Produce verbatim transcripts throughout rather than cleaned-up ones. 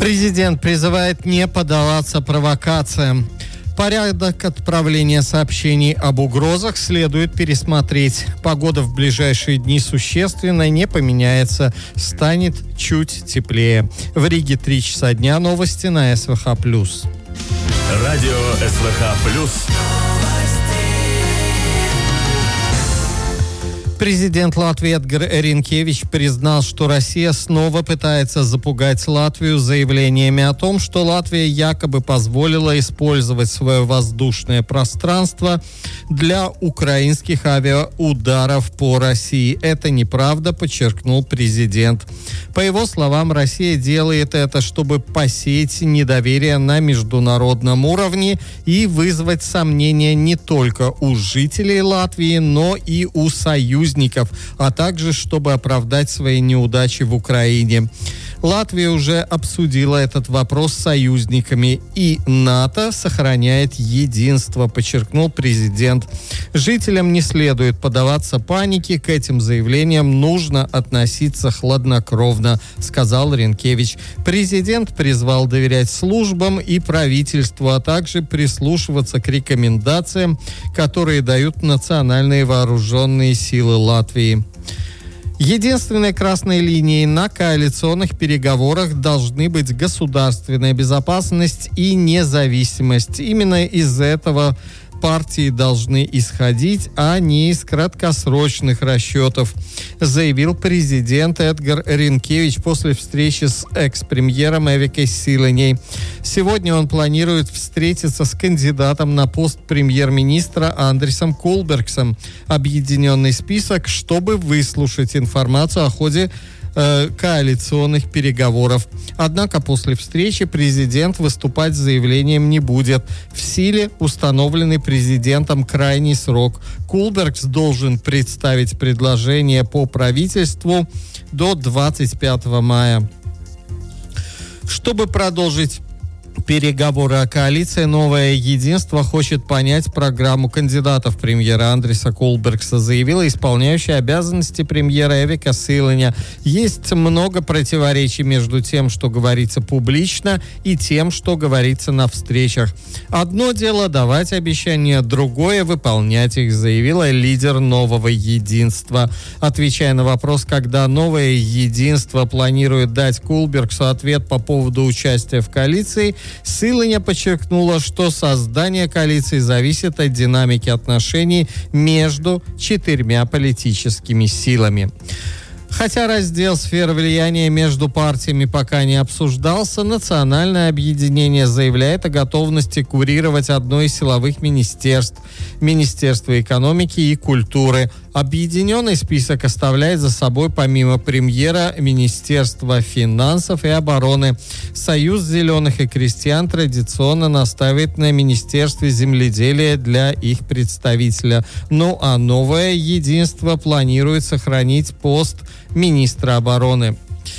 Президент призывает не поддаваться провокациям. Порядок отправления сообщений об угрозах следует пересмотреть. Погода в ближайшие дни существенно не поменяется, станет чуть теплее. В Риге три часа дня, новости на СВХ плюс. Радио СВХ плюс. Президент Латвии Эдгар Ринкевич признал, что Россия снова пытается запугать Латвию заявлениями о том, что Латвия якобы позволила использовать свое воздушное пространство для украинских авиаударов по России. Это неправда, подчеркнул президент. По его словам, Россия делает это, чтобы посеять недоверие на международном уровне и вызвать сомнения не только у жителей Латвии, но и у союзников, а также чтобы оправдать свои неудачи в Украине. Латвия уже обсудила этот вопрос с союзниками, и НАТО сохраняет единство, подчеркнул президент. Жителям не следует поддаваться панике, к этим заявлениям нужно относиться хладнокровно, сказал Ринкевич. Президент призвал доверять службам и правительству, а также прислушиваться к рекомендациям, которые дают национальные вооруженные силы Латвии. Единственной красной линией на коалиционных переговорах должны быть государственная безопасность и независимость. Именно из этого партии должны исходить, а не из краткосрочных расчетов, заявил президент Эдгар Ринкевич после встречи с экс-премьером Эвикой Силиней. Сегодня он планирует встретиться с кандидатом на пост премьер-министра Андрисом Кулбергсом. Объединенный список, чтобы выслушать информацию о ходе коалиционных переговоров. Однако после встречи президент выступать с заявлением не будет. В силе установленный президентом крайний срок. Кулбергс должен представить предложение по правительству до двадцать пятого мая. Чтобы продолжить переговоры о коалиции, «Новое единство» хочет понять программу кандидатов премьера Андриса Кулбергса, заявила исполняющая обязанности премьера Эвика Силиня. Есть много противоречий между тем, что говорится публично, и тем, что говорится на встречах. Одно дело давать обещания, другое выполнять их, заявила лидер «Нового единства». Отвечая на вопрос, когда «Новое единство» планирует дать Кулбергсу ответ по поводу участия в коалиции, Силиня подчеркнула, что создание коалиции зависит от динамики отношений между четырьмя политическими силами. Хотя раздел сфер влияния между партиями пока не обсуждался, национальное объединение заявляет о готовности курировать одно из силовых министерств – Министерство экономики и культуры. Объединенный список оставляет за собой помимо премьера Министерство финансов и обороны. Союз зеленых и крестьян традиционно настаивает на Министерстве земледелия для их представителя. Ну а новое единство планирует сохранить пост министра обороны.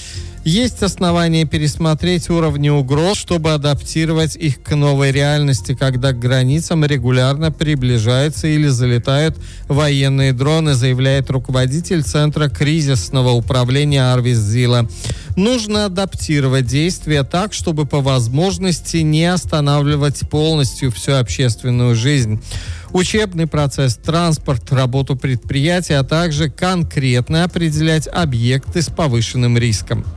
Есть основания пересмотреть уровни угроз, чтобы адаптировать их к новой реальности, когда к границам регулярно приближаются или залетают военные дроны, заявляет руководитель Центра кризисного управления Арвис Зила. Нужно адаптировать действия так, чтобы по возможности не останавливать полностью всю общественную жизнь. Учебный процесс, транспорт, работу предприятия, а также конкретно определять объекты с повышенным риском.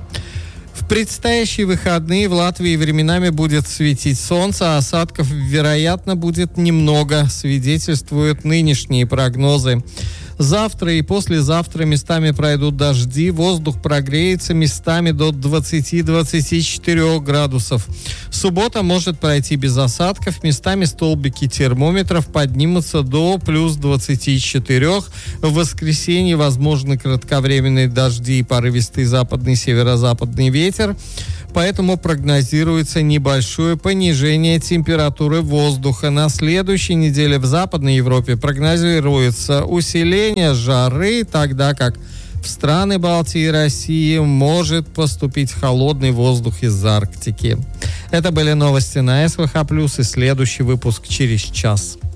В предстоящие выходные в Латвии временами будет светить солнце, а осадков, вероятно, будет немного, свидетельствуют нынешние прогнозы. Завтра и послезавтра местами пройдут дожди, воздух прогреется местами до двадцати-двадцати четырёх градусов. Суббота может пройти без осадков, местами столбики термометров поднимутся до плюс двадцати четырёх. В воскресенье возможны кратковременные дожди и порывистый западный северо-западный ветер. Поэтому прогнозируется небольшое понижение температуры воздуха. На следующей неделе в Западной Европе прогнозируется усиление жары, тогда как в страны Балтии и России может поступить холодный воздух из Арктики. Это были новости на СВХ плюс, и следующий выпуск через час.